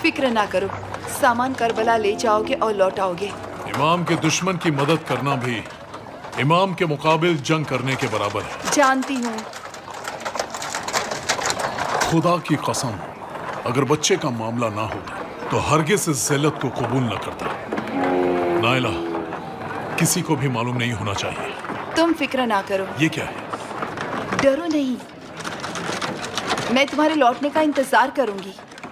फिक्र ना करो, सामान करबला ले जाओगे और लौट आओगे। इमाम के दुश्मन की मदद करना भी इमाम के मुकाबिल जंग करने के बराबर है। जानती हूँ। खुदा की कसम, अगर बच्चे का मामला ना होता तो हरगिज़ इस ज़िल्लत को कबूल न करता। नाइला, किसी को भी मालूम नहीं होना चाहिए। तुम फिक्र ना करो। ये क्या है? डरो नहीं, मैं तुम्हारे लौटने का इंतजार करूंगी।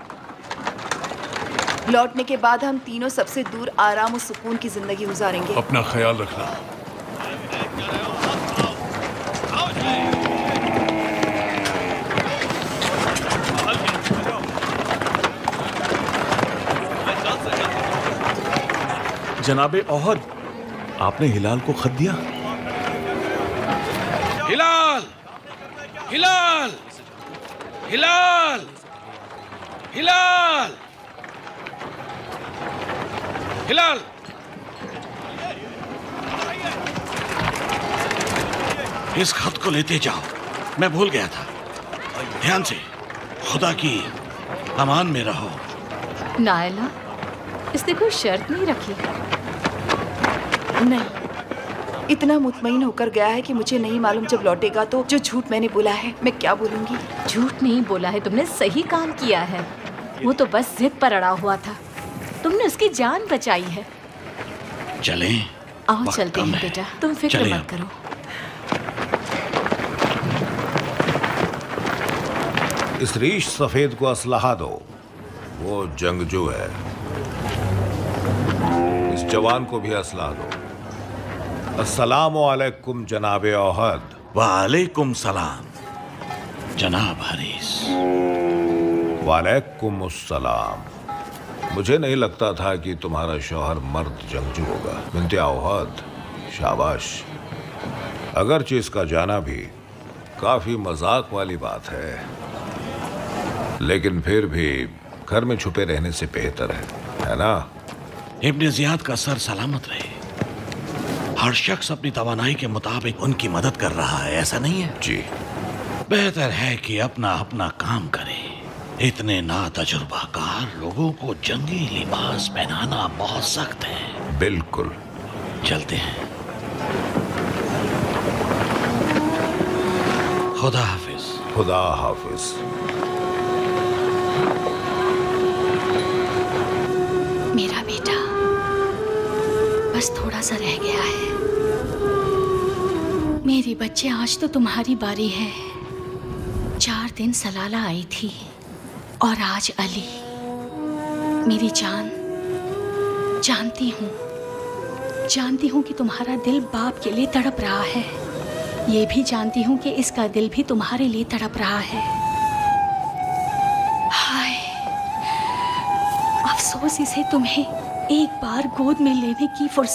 लौटने के बाद हम तीनों सबसे दूर आराम और सुकून की जिंदगी गुजारेंगे। अपना ख्याल रखना। जनाबे ओहद, आपने हिलाल को खत दिया? हिलाल! हिलाल! हिलाल! हिलाल! हिलाल! इस खत को लेते जाओ, मैं भूल गया था। ध्यान से, खुदा की अमान में रहो। नायला, इसने कोई शर्त नहीं रखी? नहीं, इतना मुतमईन होकर गया है कि मुझे नहीं मालूम जब लौटेगा तो जो झूठ मैंने बोला है मैं क्या बोलूंगी। झूठ नहीं बोला है, तुमने सही काम किया है। वो तो बस जिद पर अड़ा हुआ था, तुमने उसकी जान बचाई है। चलें? आओ चलते हैं बेटा, तुम फिक्र मत करो। इस रीश सफेद को असलहा दो, वो जंगजू है। इस जवान को भी असलहा दो। अस्सलामु अलैकुम जनाबे ओहद। वालेकुम सलाम जनाब हरीस। वालेकुम अस्सलाम। मुझे नहीं लगता था कि तुम्हारा शौहर मर्द जंगजू होगा। बिन्ते ओहद, शाबाश। अगरचे इसका जाना भी काफी मजाक वाली बात है, लेकिन फिर भी घर में छुपे रहने से बेहतर है ना? इब्ने जियाद का सर सलामत रहे। हर शख्स अपनी तवानाई के मुताबिक उनकी मदद कर रहा है, ऐसा नहीं है? जी। बेहतर है कि अपना अपना काम करें। इतने नातजुर्बाकार लोगों को जंगी लिबास पहनाना बहुत सख्त है। बिल्कुल। चलते हैं। खुदा हाफिज। खुदा हाफिज। मेरा बेटा बस थोड़ा सा रह गया है। मेरे बच्चे, आज तो तुम्हारी बारी है। 4 दिन सलाला आई थी और आज अली। मेरी जान, जानती हूँ कि तुम्हारा दिल बाप के लिए तड़प रहा है। ये भी जानती हूँ कि इसका दिल भी तुम्हारे लिए तड़प रहा है। हाय, अफसोस इसे तुम्हें एक बार गोद में लेने की फुर्सत